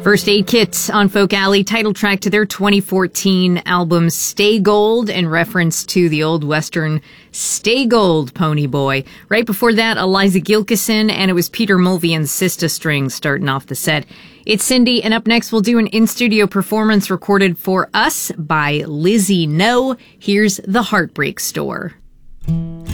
First Aid Kit on Folk Alley, title track to their 2014 album Stay Gold, in reference to the old Western Stay Gold Pony Boy. Right before that, Eliza Gilkison, and it was Peter Mulvey Sister Strings starting off the set. It's Cindy, and up next we'll do an in-studio performance recorded for us by Lizzie No. Here's The Heartbreak Store.